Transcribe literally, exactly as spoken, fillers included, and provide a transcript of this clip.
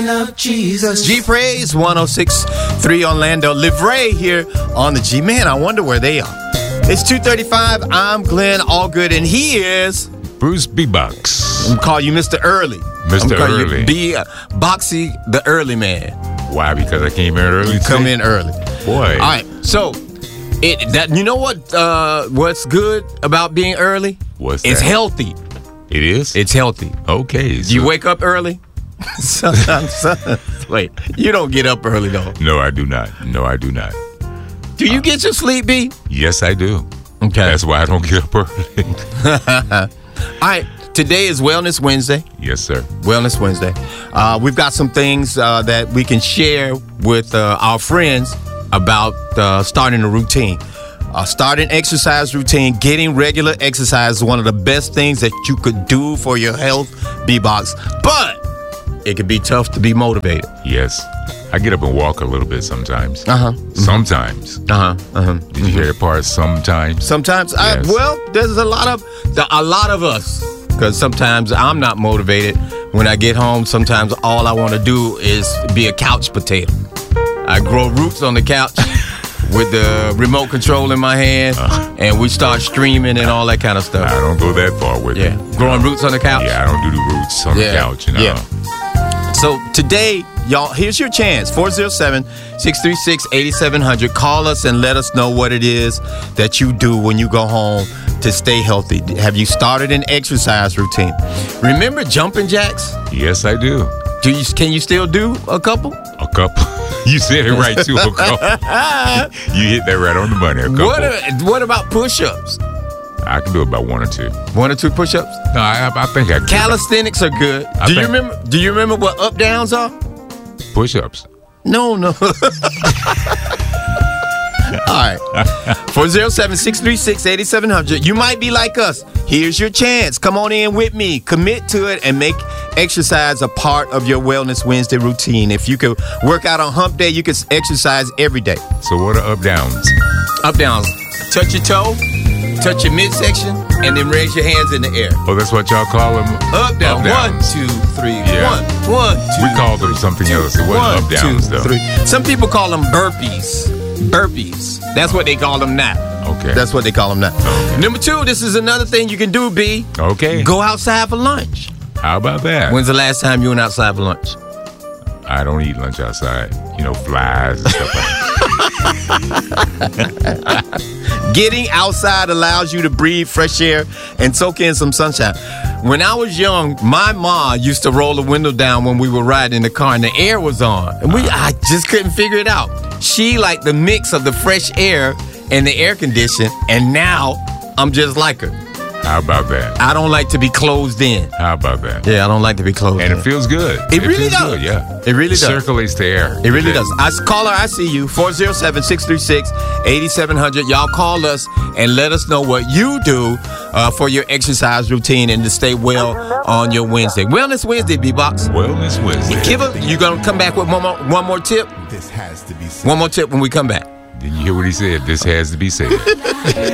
Love Jesus. G Praise one oh six point three Orlando. Livray here on the G. Man, I wonder where they are. It's two thirty-five. I'm Glenn Allgood, and he is Bruce B. Box. I'm call you Mister Early. Mister I'm call Early. You B. Uh, Boxy, the early man. Why? Because I came in early. You come today? in early. Boy. All right. So, it that you know what? Uh, what's good about being early? What's It's that? healthy. It is? It's healthy. Okay. Do you wake up early? Sometimes. Wait, you don't get up early though. No, I do not. No, I do not. Do you get your sleep, B? Yes, I do. Okay. That's why I don't get up early. All right. Today is Wellness Wednesday. Yes, sir. Wellness Wednesday. Uh, we've got some things uh, that we can share with uh, our friends about uh, starting a routine. Uh, starting exercise routine, getting regular exercise is one of the best things that you could do for your health, B-Box. But it can be tough to be motivated. Yes. I get up and walk a little bit sometimes. Uh-huh. Sometimes. Uh-huh. Uh-huh. Did you hear the part sometimes? Sometimes, I, Yes. well, there's a lot of a lot of us, because sometimes I'm not motivated. When I get home, sometimes all I want to do is be a couch potato. I grow roots on the couch with the remote control in my hand, Uh. and we start streaming and all that kind of stuff. I don't go that far with Yeah, it. growing roots on the couch. Yeah, I don't do the roots on Yeah. the couch. You know? Yeah. So today, y'all, here's your chance. four oh seven, six three six, eight seven zero zero. Call us and let us know what it is that you do when you go home to stay healthy. Have you started an exercise routine? Remember jumping jacks? Yes, I do. Do you? Can you still do a couple? A couple. You said it right, too. A couple. You hit that right on the money. A couple. What, a- what about push-ups? I can do about one or two. One or two push-ups? No, I, I think I can. Calisthenics are good. I Do you think- remember? Do you remember what up downs are? Push-ups. No, no. All right. four oh seven, six three six, eight seven zero zero. You might be like us. Here's your chance. Come on in with me. Commit to it and make exercise a part of your Wellness Wednesday routine. If you could work out on hump day, you can exercise every day. So what are up-downs? Up, downs. Touch your toe, touch your midsection, and then raise your hands in the air. Oh, that's what y'all call them? Up, down. One, Up-downs. two, three. Yeah. One, one, two. We called them something else. It One, wasn't up-downs, two, though. three. Some people call them burpees. Burpees. That's what they call them now. Okay. That's what they call them now. Okay. Number two, this is another thing you can do, B. Okay. Go outside for lunch. How about that? When's the last time you went outside for lunch? I don't eat lunch outside. You know, flies and stuff like that. Getting outside allows you to breathe fresh air and soak in some sunshine. When I was young, my mom used to roll the window down when we were riding in the car and the air was on. And we, I just couldn't figure it out. She liked the mix of the fresh air and the air condition, and now I'm just like her. How about that? I don't like to be closed in. How about that? Yeah, I don't like to be closed And in. it feels good. It really feels does. Good, yeah. It really does. Circulates the air. It really Yeah. does. I caller, I see you. four oh seven, six three six, eight seven zero zero. Y'all call us and let us know what you do uh, for your exercise routine and to stay well on your Wednesday. Wellness Wednesday, B-Box. Wellness Wednesday. Give a, you gonna come back with one more, one more tip? This has to be said. One more tip when we come back. Did you hear what he said? This has to be said.